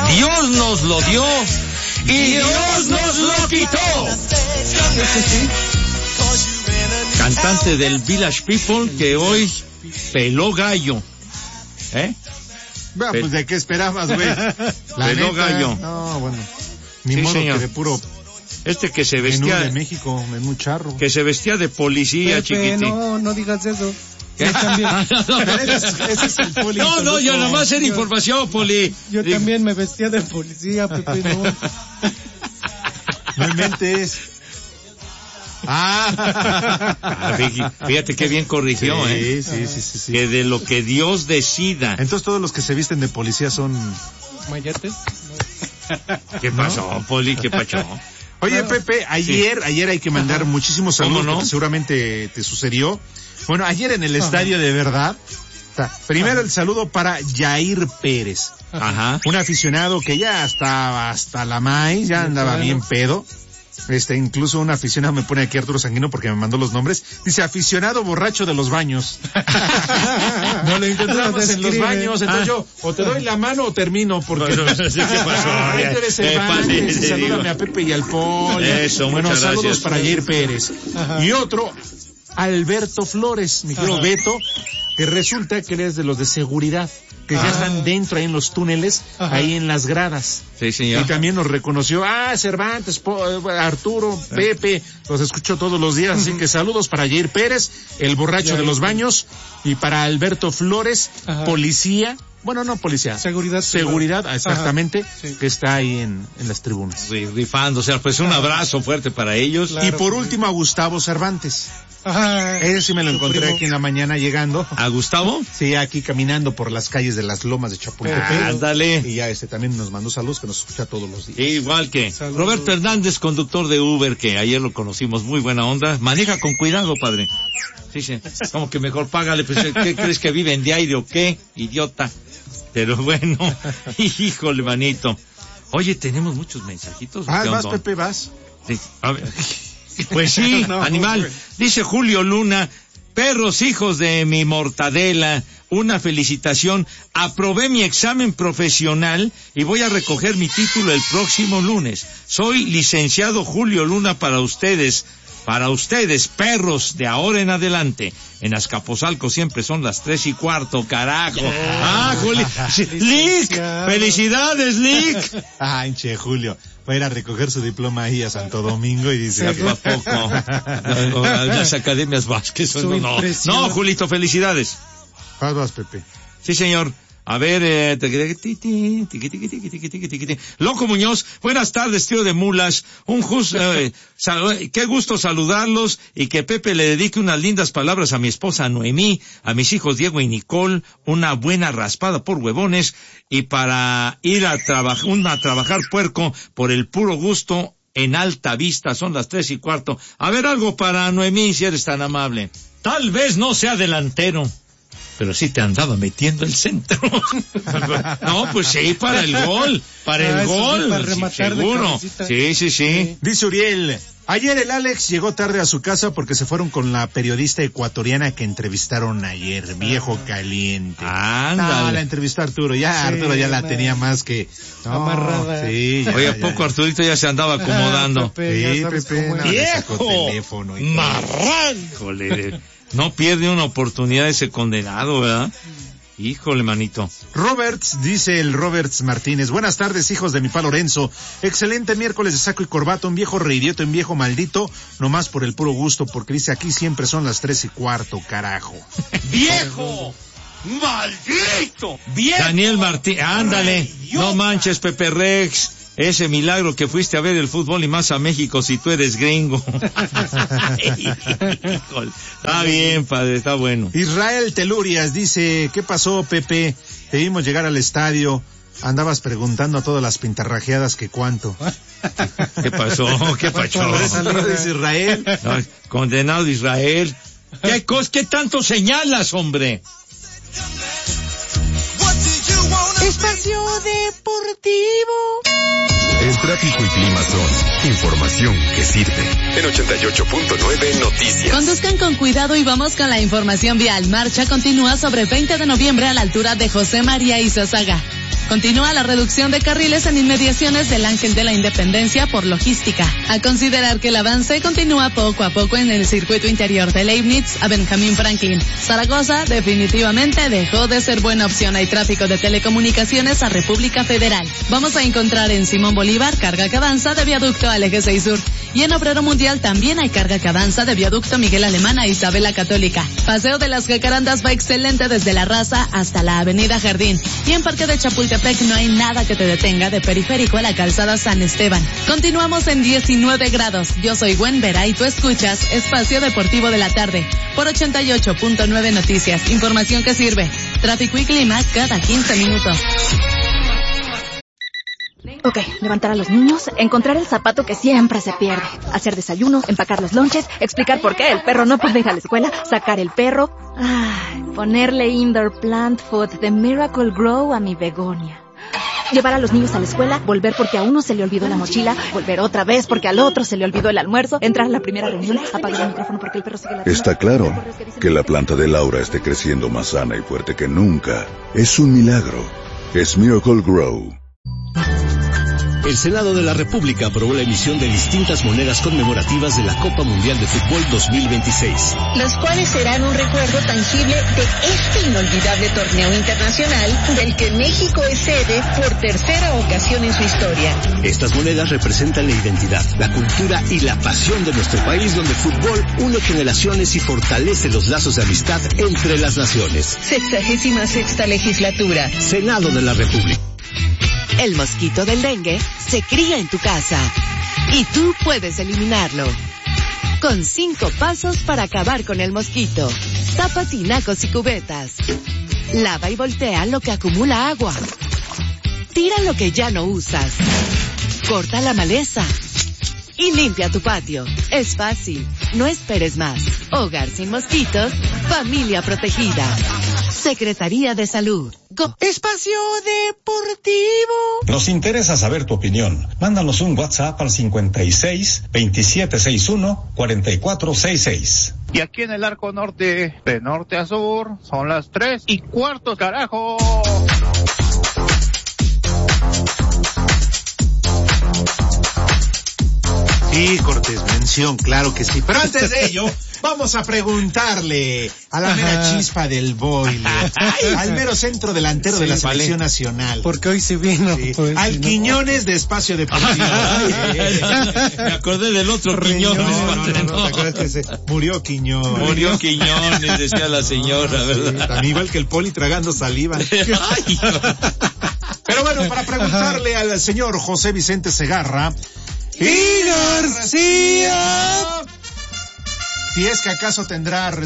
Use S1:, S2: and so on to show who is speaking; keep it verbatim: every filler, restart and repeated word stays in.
S1: Dios nos lo dio y Dios nos lo quitó. Cantante del Village People que hoy peló gallo. ¿Eh?
S2: Bueno, pues de qué esperabas, güey.
S1: Peló gallo.
S2: No, bueno. Ni
S1: Sí,
S2: modo
S1: señor.
S2: que de puro
S1: Este que se
S2: menú
S1: vestía
S2: de México, menú charro.
S1: que se vestía de policía,
S3: Pepe,
S1: chiquitín.
S3: no, no digas eso.
S1: ¿Qué?
S3: Yo también,
S2: Ese es, ese es el poli.
S1: No, no, yo nada más era información, Poli.
S3: yo
S1: Digo,
S3: también me vestía de policía, Pepe, no.
S2: No inventes. Ah.
S1: ah, fíjate, fíjate qué bien corrigió,
S2: sí,
S1: ¿eh?
S2: sí, sí, sí, sí.
S1: Que de lo que Dios decida.
S2: Entonces todos los que se visten de policía son...
S3: ¿Mayates?
S1: ¿Qué pasó, Poli? ¿Qué pasó?
S2: Oye,
S3: No.
S2: Pepe, ayer, ayer hay que mandar muchísimos saludos,
S1: ¿Cómo no?
S2: porque seguramente te sucedió. Bueno, ayer en el estadio de verdad, ta, primero el saludo para Jair Pérez,
S1: Ajá.
S2: un aficionado que ya estaba hasta la maíz, ya andaba
S3: Bueno.
S2: bien pedo. Este, incluso un aficionado me pone aquí Arturo Sanguino porque me mandó los nombres. Dice, aficionado borracho de los baños. No lo encontramos
S3: Lo
S2: en los
S3: describe.
S2: baños, entonces
S1: Ah.
S2: yo, o te doy la mano o termino, porque...
S1: Bueno, sí, ¿qué pasó?
S2: Ay, tú eres
S1: Eh,
S2: Cervantes,
S1: pase,
S2: y
S1: te
S2: salúdame
S1: digo.
S2: a Pepe y al Poli.
S1: Eso,
S2: bueno,
S1: muchas
S2: saludos
S1: gracias.
S2: para Jair Pérez.
S3: Ajá.
S2: Y otro, Alberto Flores, mi querido
S3: Ajá.
S2: Beto, que resulta que él es de los de seguridad, que ya
S3: Ah.
S2: están dentro ahí en los túneles,
S3: Ajá.
S2: ahí en las gradas.
S1: Sí,
S2: Y
S1: señor.
S2: también nos reconoció, ah, Cervantes, Po- Arturo, Pepe, los escucho todos los días, así que saludos para Jair Pérez, el borracho
S3: Jair.
S2: de los baños, y para Alberto Flores,
S3: Ajá.
S2: policía, bueno, no policía,
S3: Seguridad.
S2: seguridad, exactamente,
S3: Ajá, sí.
S2: que está ahí en, en las tribunas.
S1: Ri- Rifando, o sea, pues un abrazo fuerte para ellos.
S3: Claro.
S2: Y por último a Gustavo Cervantes,
S3: Ajá.
S2: ese sí me lo
S3: Su
S2: encontré
S3: primo.
S2: aquí en la mañana llegando,
S1: ¿A Gustavo?
S2: sí, aquí caminando por las calles de las Lomas de Chapultepec,
S3: Ah,
S1: Ándale.
S2: y ya este también nos mandó saludos, que nos escucha todos los días.
S1: Igual que
S3: Saludos.
S1: Roberto Hernández, conductor de Uber, que ayer lo conocimos, muy buena onda. Maneja con cuidado, padre. Sí, sí. Como que mejor págale, pues, ¿qué crees que vive en de aire o qué? Idiota. Pero bueno, híjole, manito. Oye, tenemos muchos mensajitos.
S2: Ah,
S1: ¿Qué
S2: vas,
S1: onda?
S2: Pepe, vas.
S1: Sí, a ver. Pues sí,
S3: No,
S1: animal.
S3: güey.
S1: Dice Julio Luna, perros hijos de mi mortadela, una felicitación. Aprobé mi examen profesional y voy a recoger mi título el próximo lunes. Soy licenciado Julio Luna para ustedes. Para ustedes, perros, de ahora en adelante. En Azcapotzalco siempre son las tres y cuarto, carajo. Ah, Julio. Sí, Lick,
S3: Licenciado.
S1: felicidades, Lick.
S2: Ay, che, Julio. Va a ir a recoger su diploma ahí a Santo Domingo y dice...
S1: ¿A poco? Las academias Vázquez.
S3: Su
S1: No, no,
S3: impresión.
S1: no, Julito, felicidades.
S2: Vas, vas, Pepe.
S1: Sí, señor. A ver, eh, tiqui, tiqui, tiqui, tiqui, tiqui, tiqui, tiqui, tiqui, tiqui, tiqui. Loco Muñoz, buenas tardes, tío de mulas. Un jus, eh, sal- qué gusto saludarlos y que Pepe le dedique unas lindas palabras a mi esposa Noemí, a mis hijos Diego y Nicole, una buena raspada por huevones y para ir a trabajar, a trabajar puerco por el puro gusto en Alta Vista. Son las tres y cuarto. A ver, algo para Noemí, si eres tan amable. Tal vez no sea delantero, pero sí te andaba metiendo el centro. No, pues sí, para el gol, para
S3: Ah,
S1: el
S3: eso sí,
S1: gol,
S3: para
S1: sí,
S3: rematar de
S1: seguro.
S3: cabecita.
S1: Sí, sí, sí.
S2: Dice Uriel, ayer el Alex llegó tarde a su casa porque se fueron con la periodista ecuatoriana que entrevistaron ayer, viejo caliente. Ah, la
S1: Ándale.
S2: entrevistó Arturo, ya
S3: Sí,
S2: Arturo ya la
S3: ma-
S2: tenía más que... No,
S3: amarrada.
S2: Sí, ya,
S1: Oye, ¿a
S2: ya,
S1: poco
S2: ya.
S1: Arturito ya se andaba acomodando?
S3: Ah, Pepe, ya
S2: Sí,
S3: sabes
S2: Pepe,
S3: cómo
S2: no,
S3: es.
S2: le sacó teléfono y todo.
S1: Marrán. Híjole, no pierde una oportunidad ese condenado, ¿verdad? Híjole, manito.
S2: Roberts, dice el Roberts Martínez, buenas tardes, hijos de mi pa Lorenzo, excelente miércoles de saco y corbata, un viejo reidiota, un viejo maldito, nomás por el puro gusto, porque dice aquí siempre son las tres y cuarto, carajo.
S1: ¡Viejo! ¡Maldito! ¡Viejo! Daniel Martín, ándale. No manches, Pepe Rex. Ese milagro que fuiste a ver el fútbol y más a México si tú eres gringo. Híjole. Está bien, padre, está bueno.
S2: Israel Telurias dice, ¿qué pasó, Pepe? Te vimos llegar al estadio, andabas preguntando a todas las pintarrajeadas que cuánto.
S1: ¿Qué pasó? ¿Qué pasó?
S2: Dice Israel.
S1: No, condenado Israel. ¿Qué, cos, ¿Qué tanto señalas, hombre?
S4: Espacio Deportivo.
S5: El tráfico y clima son información que sirve. En ochenta y ocho punto nueve Noticias.
S4: Conduzcan con cuidado y vamos con la información vial. Marcha continúa sobre veinte de noviembre a la altura de José María Izazaga. Continúa la reducción de carriles en inmediaciones del Ángel de la Independencia por logística. A considerar que el avance continúa poco a poco en el circuito interior de Leibniz a Benjamín Franklin. Zaragoza definitivamente dejó de ser buena opción. Hay tráfico de telecomunicaciones a República Federal. Vamos a encontrar en Simón Bolívar carga que avanza de viaducto al eje seis sur. Y en Obrero Mundial también hay carga que avanza de viaducto Miguel Alemán a Isabel la Católica. Paseo de las Jacarandas va excelente desde la Raza hasta la Avenida Jardín. Y en Parque de Chapultepec no hay nada que te detenga de Periférico a la Calzada San Esteban. Continuamos en diecinueve grados. Yo soy Gwen Vera y tú escuchas Espacio Deportivo de la Tarde por ochenta y ocho punto nueve Noticias. Información que sirve. Tráfico y clima cada quince minutos.
S6: Ok, levantar a los niños, encontrar el zapato que siempre se pierde, hacer desayuno, empacar los lonches, explicar por qué el perro no puede ir a la escuela, sacar el perro, ay, ponerle indoor plant food de Miracle Grow a mi begonia. Llevar a los niños a la escuela, volver porque a uno se le olvidó la mochila, volver otra vez porque al otro se le olvidó el almuerzo, entrar a la primera reunión, apagar el micrófono porque el perro sigue la...
S7: Está claro que la planta de Laura esté creciendo más sana y fuerte que nunca. Es un milagro. Es Miracle Grow.
S8: El Senado de la República aprobó la emisión de distintas monedas conmemorativas de la Copa Mundial de Fútbol dos mil veintiséis.
S9: Las cuales serán un recuerdo tangible de este inolvidable torneo internacional del que México es sede por tercera ocasión en su historia.
S8: Estas monedas representan la identidad, la cultura y la pasión de nuestro país, donde el fútbol une generaciones y fortalece los lazos de amistad entre las naciones.
S9: Sexagésima sexta legislatura.
S8: Senado de la República.
S10: El mosquito del dengue se cría en tu casa y tú puedes eliminarlo. Con cinco pasos para acabar con el mosquito. Tapa tinacos y cubetas. Lava y voltea lo que acumula agua. Tira lo que ya no usas. Corta la maleza. Y limpia tu patio. Es fácil. No esperes más. Hogar sin mosquitos. Familia protegida. Secretaría de Salud. Go.
S4: Espacio Deportivo.
S11: Nos interesa saber tu opinión. Mándanos un WhatsApp al cincuenta y seis, veintisiete sesenta y uno, cuarenta y cuatro sesenta y seis.
S12: Y aquí en el arco norte, de norte a sur, son las tres y cuarto, carajo.
S2: Sí, Cortés, mención, claro que sí. Pero antes de ello, vamos a preguntarle a la mera
S3: Ajá.
S2: chispa del boiler, al mero centro delantero
S3: Sí,
S2: de la selección
S3: vale.
S2: nacional.
S3: Porque hoy sí vino.
S2: Sí.
S3: Pues,
S2: Al
S3: si no-
S2: Quiñones de Espacio Deportivo.
S1: Me acordé del otro Quiñones.
S2: No, no, no, no, ¿te acuerdas que se murió Quiñones?
S1: Murió Quiñones, decía la señora, ¿verdad?
S2: Sí, también igual que el Poli tragando saliva.
S1: Ay,
S2: Pero bueno, para preguntarle al señor José Vicente Segarra,
S3: ¡Y García!
S2: si es que acaso tendrá